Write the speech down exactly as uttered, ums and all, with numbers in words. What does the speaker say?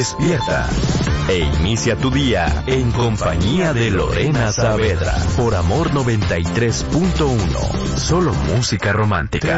Despierta e inicia tu día en compañía de Lorena Saavedra por Amor noventa y tres punto uno. Solo música romántica.